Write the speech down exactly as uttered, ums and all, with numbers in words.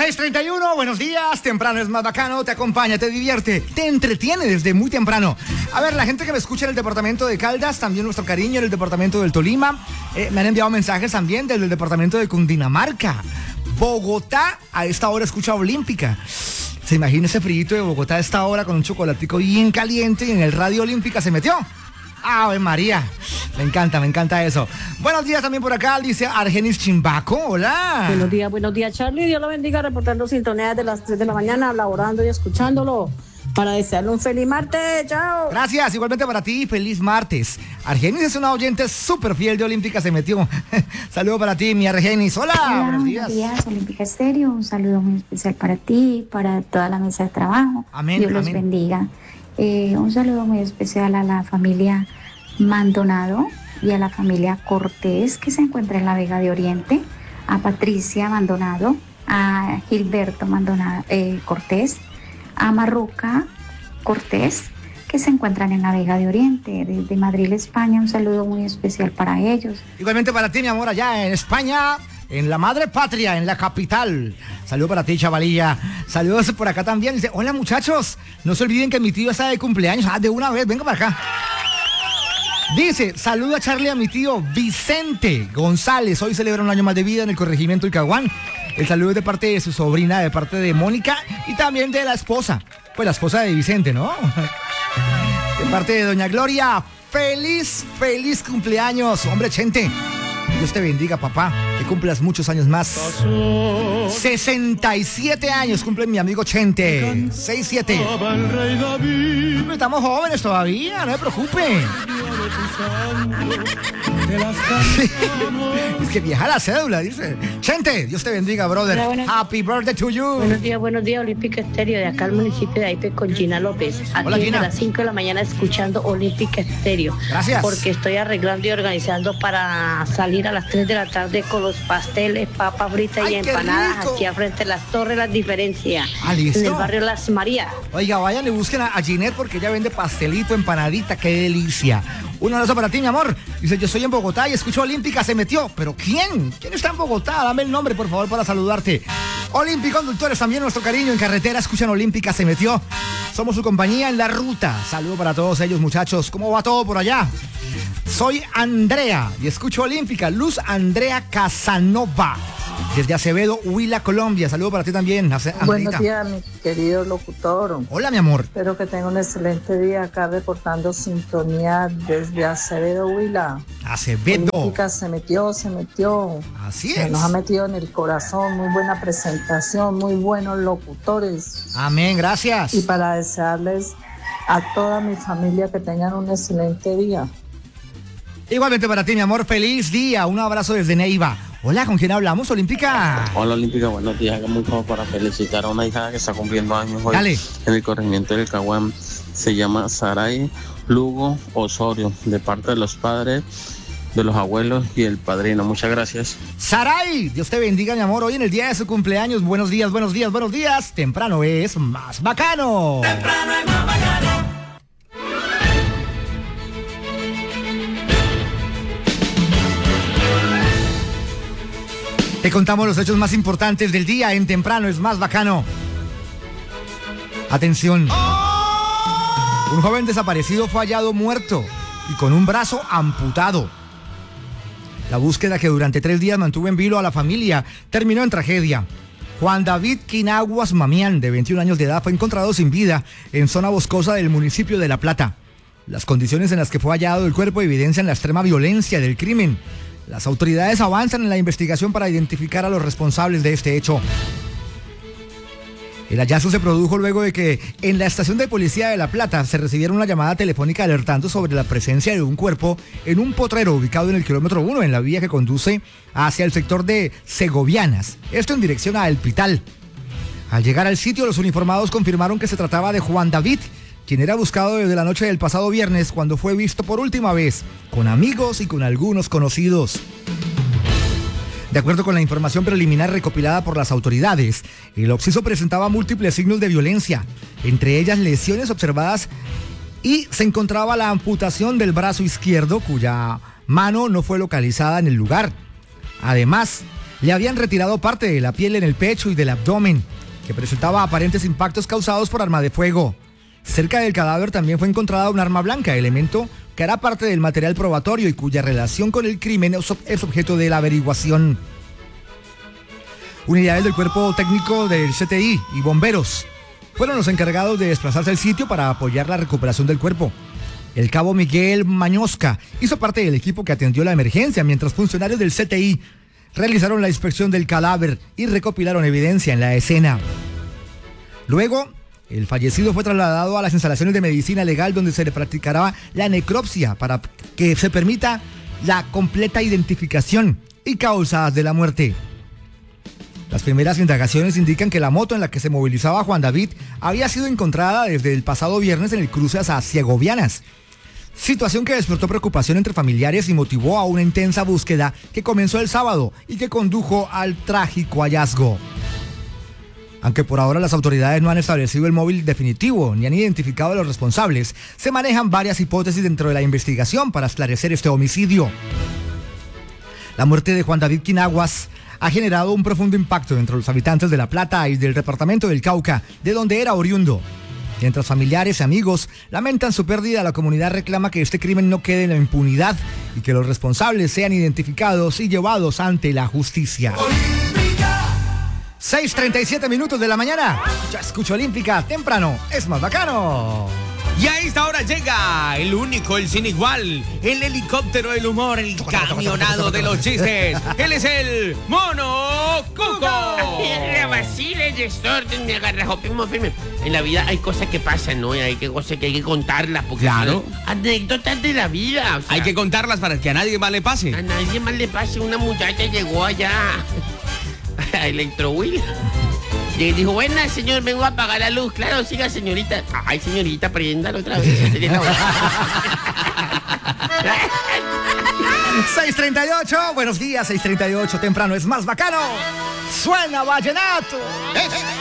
seis treinta y uno, buenos días, temprano es más bacano, te acompaña, te divierte, te entretiene desde muy temprano. A ver, la gente que me escucha en el departamento de Caldas, también nuestro cariño en el departamento del Tolima, eh, me han enviado mensajes también desde el departamento de Cundinamarca. Bogotá, a esta hora escucha Olímpica. Se imagina ese frío de Bogotá a esta hora con un chocolatico bien caliente y en el Radio Olímpica se metió. ¡Ave María! Me encanta, me encanta eso. Buenos días también por acá, dice Argenis Chimbaco. Hola. Buenos días, buenos días, Charlie. Dios lo bendiga, reportando sintonía de las tres de la mañana, laborando y escuchándolo. Para desearle un feliz martes. Chao. Gracias, igualmente para ti, feliz martes. Argenis es una oyente súper fiel de Olímpica, se metió. Saludo para ti, mi Argenis. Hola, Hola, buenos días. Buenos días, Olímpica Estéreo. Un saludo muy especial para ti, para toda la mesa de trabajo. Amén, Dios los amén. bendiga. Eh, un saludo muy especial a la familia Maldonado y a la familia Cortés, que se encuentra en la Vega de Oriente, a Patricia Maldonado, a Gilberto Maldonado, eh, Cortés, a Marruca Cortés, que se encuentran en la Vega de Oriente, desde Madrid, España. Un saludo muy especial para ellos. Igualmente para ti, mi amor, allá en España, en la madre patria, en la capital. Saludo para ti, chavalilla. Saludos por acá también. Dice, hola muchachos, no se olviden que mi tío está de cumpleaños. Ah, de una vez, venga para acá. Dice, saludo a Charlie, a mi tío Vicente González. Hoy celebra un año más de vida en el corregimiento del Caguán. El saludo es de parte de su sobrina, de parte de Mónica y también de la esposa. Pues la esposa de Vicente, ¿no? De parte de doña Gloria. Feliz, feliz cumpleaños, hombre Chente. Dios te bendiga, papá. Que cumplas muchos años más. sesenta y siete años cumple mi amigo Chente. sesenta y siete. Estamos jóvenes todavía, no me preocupe. Es que vieja la cédula, dice. Chente, Dios te bendiga, brother. Hola, buenas- Happy birthday to you. Buenos días, buenos días, Olímpica Estéreo, de acá al municipio de Aipe con Gina López. Aquí Hola, Gina. a las cinco de la mañana escuchando Olímpica Estéreo. Gracias. Porque estoy arreglando y organizando para salir a las tres de la tarde con los pasteles, papas fritas y ¡Ay, qué empanadas rico! aquí al frente de las Torres Las Diferencias. Ah, ¿listo? En el barrio Las Marías. Oiga, vayan y busquen a, a Ginette porque ella vende pastelito, empanadita, qué delicia. Un abrazo para ti, mi amor. Dice, yo estoy en Bogotá y escucho Olímpica, se metió. ¿Pero quién? ¿Quién está en Bogotá? Dame el nombre, por favor, para saludarte. Olímpica Conductores, también nuestro cariño en carretera, escuchan Olímpica, se metió. Somos su compañía en la ruta. Saludo para todos ellos, muchachos. ¿Cómo va todo por allá? Soy Andrea y escucho Olímpica. Luz Andrea Casanova, desde Acevedo, Huila, Colombia. Saludo para ti también, Ace- Buenos Andreita. días, mi querido locutor. Hola, mi amor. Espero que tenga un excelente día acá reportando sintonía desde Acevedo, Huila. Acevedo. Olímpica se metió, se metió. Así Se es. nos ha metido en el corazón. Muy buena presentación, muy buenos locutores. Amén, gracias. Y para desearles a toda mi familia que tengan un excelente día. Igualmente para ti, mi amor, feliz día. Un abrazo desde Neiva. Hola, ¿con quién hablamos, Olímpica? Hola Olímpica, buenos días. Haga muy favor para felicitar a una hija que está cumpliendo años hoy Dale. en el corregimiento del Caguán. Se llama Saray Lugo Osorio, de parte de los padres, de los abuelos y el padrino. Muchas gracias. Saray, Dios te bendiga, mi amor. Hoy en el día de su cumpleaños. Buenos días, buenos días, buenos días. Temprano es más bacano. Temprano es más bacano. Te contamos los hechos más importantes del día en Temprano es más bacano. Atención. Un joven desaparecido fue hallado muerto y con un brazo amputado. La búsqueda, que durante tres días mantuvo en vilo a la familia, terminó en tragedia. Juan David Quinaguas Mamián, de veintiún años de edad, fue encontrado sin vida en zona boscosa del municipio de La Plata. Las condiciones en las que fue hallado el cuerpo evidencian la extrema violencia del crimen. Las autoridades avanzan en la investigación para identificar a los responsables de este hecho. El hallazgo se produjo luego de que en la estación de policía de La Plata se recibiera una llamada telefónica alertando sobre la presencia de un cuerpo en un potrero ubicado en el kilómetro uno, en la vía que conduce hacia el sector de Segovianas, esto en dirección a El Pital. Al llegar al sitio, los uniformados confirmaron que se trataba de Juan David, quien era buscado desde la noche del pasado viernes, cuando fue visto por última vez con amigos y con algunos conocidos. De acuerdo con la información preliminar recopilada por las autoridades, el occiso presentaba múltiples signos de violencia, entre ellas lesiones observadas, y se encontraba la amputación del brazo izquierdo, cuya mano no fue localizada en el lugar. Además, Le habían retirado parte de la piel en el pecho y del abdomen, que presentaba aparentes impactos causados por arma de fuego. Cerca del cadáver también fue encontrada un arma blanca, elemento que hará parte del material probatorio y cuya relación con el crimen es objeto de la averiguación. Unidades del Cuerpo Técnico del C T I y bomberos fueron los encargados de desplazarse al sitio para apoyar la recuperación del cuerpo. El cabo Miguel Mañosca hizo parte del equipo que atendió la emergencia, mientras funcionarios del C T I realizaron la inspección del cadáver y recopilaron evidencia en la escena. Luego, el fallecido fue trasladado a las instalaciones de medicina legal, donde se le practicará la necropsia para que se permita la completa identificación y causas de la muerte. Las primeras indagaciones indican que la moto en la que se movilizaba Juan David había sido encontrada desde el pasado viernes en el cruce hacia Segovianas, situación que despertó preocupación entre familiares y motivó a una intensa búsqueda que comenzó el sábado y que condujo al trágico hallazgo. Aunque por ahora las autoridades no han establecido el móvil definitivo ni han identificado a los responsables, se manejan varias hipótesis dentro de la investigación para esclarecer este homicidio. La muerte de Juan David Quinaguas ha generado un profundo impacto entre los habitantes de La Plata y del departamento del Cauca, de donde era oriundo. Mientras familiares y amigos lamentan su pérdida, la comunidad reclama que este crimen no quede en la impunidad y que los responsables sean identificados y llevados ante la justicia. seis treinta y siete minutos de la mañana. Ya escucho Olímpica, temprano, es más bacano. Y a esta hora llega el único, el sin igual, el helicóptero del humor, el camionado de los chistes. Él es el Mono Cuco. La vacila, el desorden, me agarrajopismo firme. En la vida hay cosas que pasan, ¿no? Y hay que cosas que hay que contarlas. Porque claro. Son anécdotas de la vida. O sea, hay que contarlas para que a nadie más le pase. A nadie más le pase. Una muchacha llegó allá a Electrowill. Y dijo, buena, señor, vengo a apagar la luz. Claro, siga, señorita. Ay, señorita, préndalo otra vez. seis treinta y ocho, buenos días, seis treinta y ocho, temprano, es más bacano. Suena vallenato.